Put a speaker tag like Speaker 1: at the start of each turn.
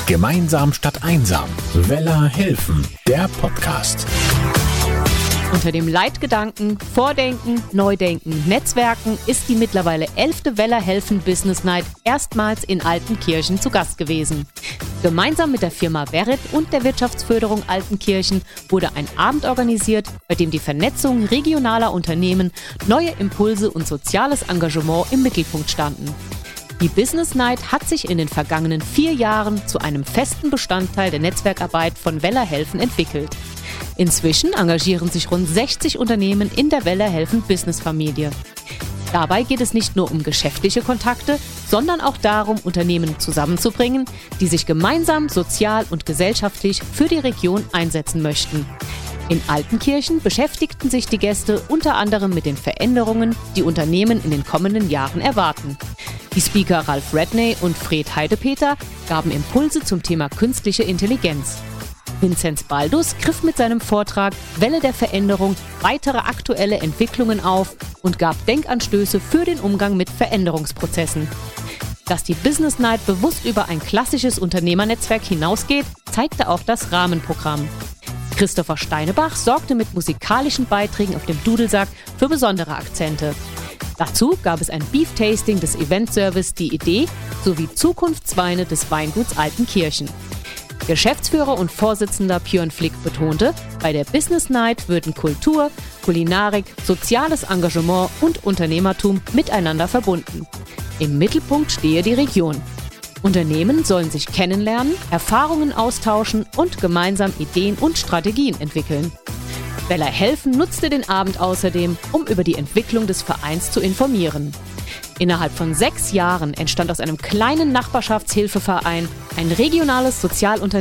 Speaker 1: Gemeinsam statt einsam. Weller helfen, der Podcast.
Speaker 2: Unter dem Leitgedanken Vordenken, Neudenken, Netzwerken ist die mittlerweile 11. Weller helfen Business Night erstmals in Altenkirchen zu Gast gewesen. Gemeinsam mit der Firma Verit und der Wirtschaftsförderung Altenkirchen wurde ein Abend organisiert, bei dem die Vernetzung regionaler Unternehmen, neue Impulse und soziales Engagement im Mittelpunkt standen. Die Business Night hat sich in den vergangenen 4 Jahren zu einem festen Bestandteil der Netzwerkarbeit von Weller helfen entwickelt. Inzwischen engagieren sich rund 60 Unternehmen in der Weller helfen Business-Familie. Dabei geht es nicht nur um geschäftliche Kontakte, sondern auch darum, Unternehmen zusammenzubringen, die sich gemeinsam sozial und gesellschaftlich für die Region einsetzen möchten. In Altenkirchen beschäftigten sich die Gäste unter anderem mit den Veränderungen, die Unternehmen in den kommenden Jahren erwarten. Die Speaker Ralf Redney und Fred Heidepeter gaben Impulse zum Thema künstliche Intelligenz. Vinzenz Baldus griff mit seinem Vortrag Welle der Veränderung weitere aktuelle Entwicklungen auf und gab Denkanstöße für den Umgang mit Veränderungsprozessen. Dass die Business Night bewusst über ein klassisches Unternehmernetzwerk hinausgeht, zeigte auch das Rahmenprogramm. Christopher Steinebach sorgte mit musikalischen Beiträgen auf dem Dudelsack für besondere Akzente. Dazu gab es ein Beef-Tasting des Eventservice Die Idee sowie Zukunftsweine des Weinguts Altenkirchen. Geschäftsführer und Vorsitzender Björn Flick betonte, bei der Business Night würden Kultur, Kulinarik, soziales Engagement und Unternehmertum miteinander verbunden. Im Mittelpunkt stehe die Region. Unternehmen sollen sich kennenlernen, Erfahrungen austauschen und gemeinsam Ideen und Strategien entwickeln. Weller helfen nutzte den Abend außerdem, um über die Entwicklung des Vereins zu informieren. Innerhalb von 6 Jahren entstand aus einem kleinen Nachbarschaftshilfeverein ein regionales Sozialunternehmen